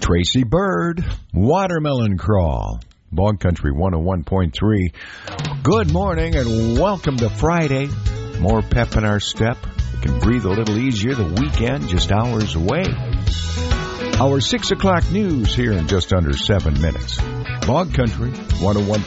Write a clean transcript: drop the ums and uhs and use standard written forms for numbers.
Tracy Bird, Watermelon Crawl, Bog Country 101.3. Good morning and welcome to Friday. More pep in our step. We can breathe a little easier. The weekend just hours away. Our 6 o'clock news here in just under 7 minutes. Bog Country 101.3